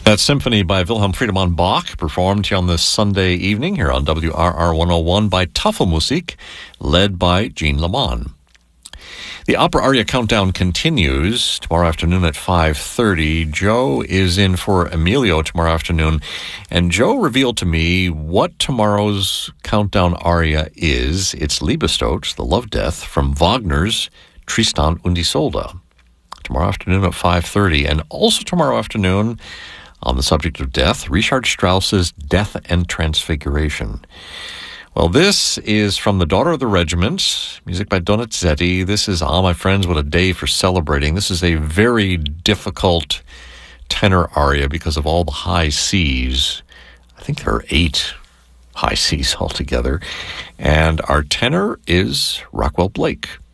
That symphony by Wilhelm Friedemann Bach, performed here on this Sunday evening here on WRR 101 by Tafelmusik, led by Jean Lamont. The opera aria countdown continues tomorrow afternoon at 5:30. Joe is in for Emilio tomorrow afternoon, and Joe revealed to me what tomorrow's countdown aria is. It's Liebestod, the Love Death, from Wagner's Tristan und Isolde. Tomorrow afternoon at 5:30, and also tomorrow afternoon, on the subject of death, Richard Strauss's Death and Transfiguration. Well, this is from The Daughter of the Regiment, music by Donizetti. This is, my friends, what a day for celebrating. This is a very difficult tenor aria because of all the high Cs. I think there are 8 high Cs altogether. And our tenor is Rockwell Blake.